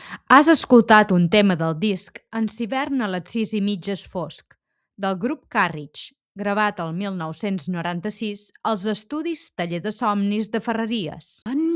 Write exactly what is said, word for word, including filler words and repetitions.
Has escoltat un tema del disc En Hivern a les sis i mig és fosc, del grup Carriage, gravat el mil nou-cents noranta-sis als estudis Taller de Somnis de Ferreries. En